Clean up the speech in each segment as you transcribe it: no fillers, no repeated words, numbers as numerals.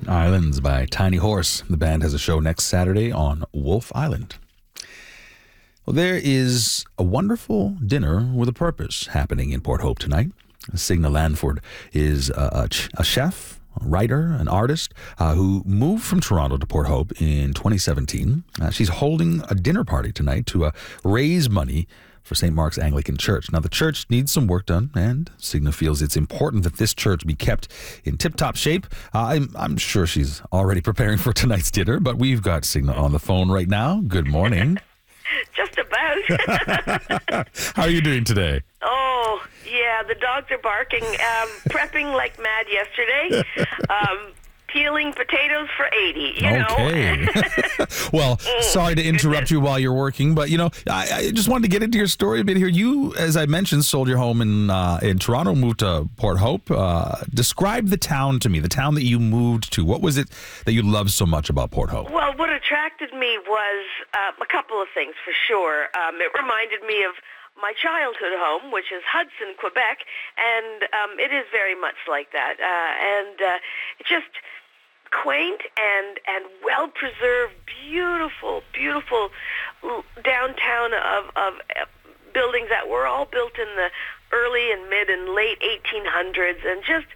Islands by Tiny Horse. The band has a show next Saturday on Wolf Island. Well, there is a wonderful dinner with a purpose happening in Port Hope tonight. Signa Lanford is a chef, a writer, an artist who moved from Toronto to Port Hope in 2017. She's holding a dinner party tonight to raise money for St. Mark's Anglican Church. Now, the church needs some work done, and Signa feels it's important that this church be kept in tip-top shape. I'm sure she's already preparing for tonight's dinner, but we've got Signa on the phone right now. Good morning. Just about. How are you doing today? Oh, yeah, the dogs are barking. Prepping like mad yesterday. Peeling potatoes for 80, you know. Well, sorry to interrupt you while you're working, but, I just wanted to get into your story a bit here. You, as I mentioned, sold your home in Toronto, moved to Port Hope. Describe the town to me, the town that you moved to. What was it that you loved so much about Port Hope? Well, what attracted me was a couple of things, for sure. It reminded me of my childhood home, which is Hudson, Quebec, and it is very much like that. It's just quaint and well-preserved, beautiful downtown of buildings that were all built in the early and mid and late 1800s, and just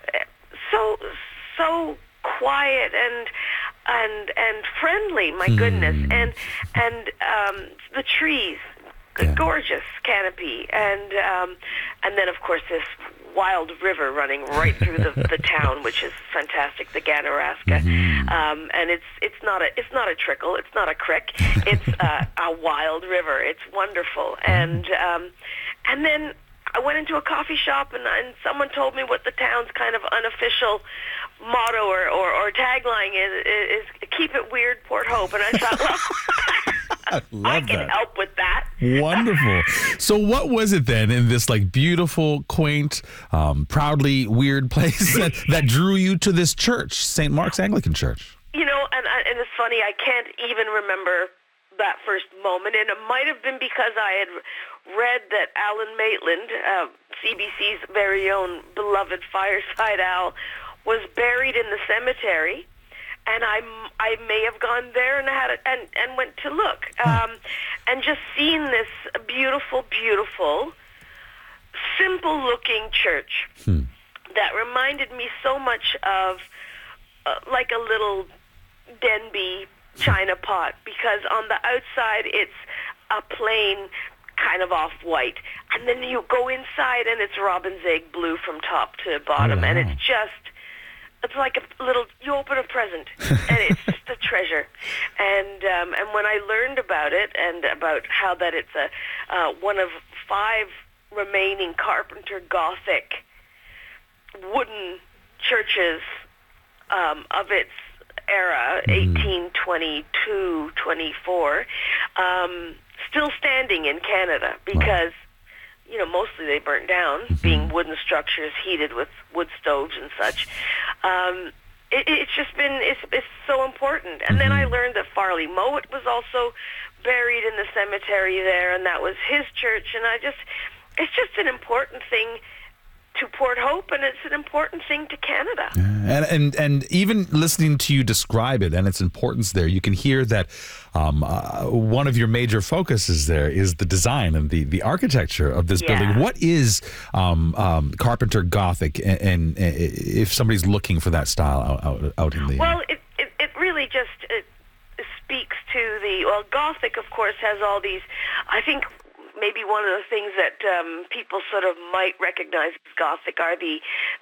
so quiet and friendly. My goodness, and the trees. A gorgeous canopy, and then of course this wild river running right through the town, which is fantastic, the Ganaraska. And it's not a trickle, it's not a creek, it's a wild river. It's wonderful, and then I went into a coffee shop, and someone told me what the town's kind of unofficial motto or tagline is keep it weird, Port Hope. And I thought, well, I can help with that. Wonderful. So what was it then in this beautiful, quaint, proudly weird place that drew you to this church, St. Mark's Anglican Church? And it's funny, I can't even remember that first moment, and it might have been because I had read that Alan Maitland, CBC's very own beloved fireside owl, was buried in the cemetery, and I may have gone there and went to look, and just seen this beautiful, simple-looking church that reminded me so much of like a little Denby china pot, because on the outside it's a plain kind of off-white, and then you go inside and it's robin's egg blue from top to bottom, and it's like a little, you open a present, and it's just a treasure. And when I learned about it, and about how that it's one of 5 remaining Carpenter Gothic wooden churches of its era, 1822, 24, still standing in Canada, because mostly they burnt down, being wooden structures heated with wood stoves and such. It's just been, it's so important. And then I learned that Farley Mowat was also buried in the cemetery there, and that was his church. And it's just an important thing to Port Hope, and it's an important thing to Canada. And even listening to you describe it and its importance there, you can hear that one of your major focuses there is the design and the architecture of this building. What is Carpenter Gothic, and if somebody's looking for that style out in the... Well, it really just speaks to Gothic, of course, has all these, I think... Maybe one of the things that people sort of might recognize as Gothic are the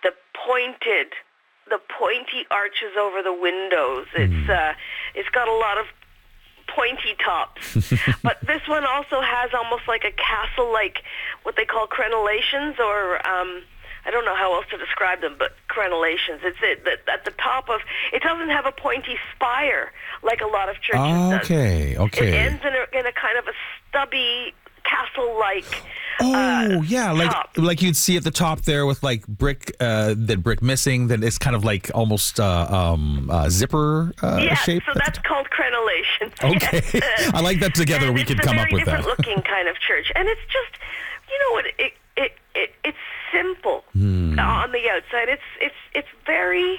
pointy arches over the windows. It's got a lot of pointy tops. But this one also has almost like a castle-like, what they call crenellations, or I don't know how else to describe them, but crenellations. It's at the top of, it doesn't have a pointy spire like a lot of churches does. Okay. It ends in a kind of a stubby, castle-like top. like you'd see at the top there with brick, that brick missing, then it's kind of like almost zipper shape. So that's called crenellation. Okay. Yes. I like that together. We could come up with that. It's a very different looking kind of church, and it's just, it's simple on the outside. It's very